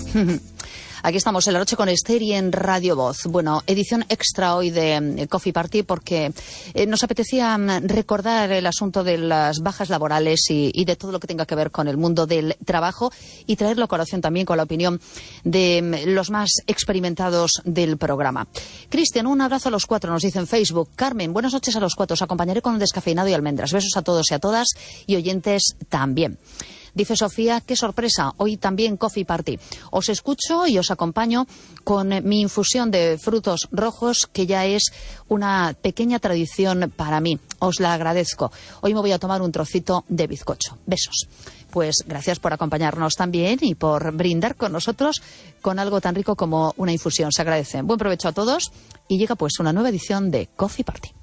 Aquí estamos en La Noche con Esther y en Radio Voz. Bueno, edición extra hoy de Coffee Party porque nos apetecía recordar el asunto de las bajas laborales y de todo lo que tenga que ver con el mundo del trabajo y traerlo a colación también con la opinión de los más experimentados del programa. Cristian, un abrazo a los cuatro, nos dice en Facebook. Carmen, buenas noches a los cuatro, os acompañaré con un descafeinado y almendras. Besos a todos y a todas y oyentes también. Dice Sofía, qué sorpresa, hoy también Coffee Party. Os escucho y os acompaño con mi infusión de frutos rojos, que ya es una pequeña tradición para mí. Os la agradezco. Hoy me voy a tomar un trocito de bizcocho. Besos. Pues gracias por acompañarnos también y por brindar con nosotros con algo tan rico como una infusión. Se agradece. Buen provecho a todos y llega pues una nueva edición de Coffee Party.